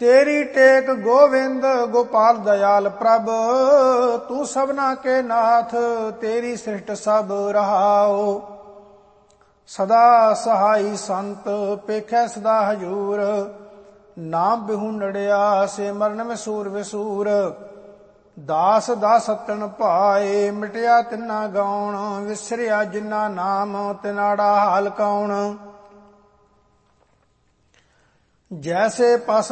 तेरी टेक गोविंद गोपाल दयाल प्रभ, तू सबना के नाथ तेरी सृष्ट सब रहाओ। सदा सहाई संत पेखै सदा हजूर, नाम बिहू नड़िया से मरण में सूर विसूर। दास दासतन पाए मिटिया तिना गौण, विसरिया जिना नाम तिनाड़ा हाल कौण। जैसे पस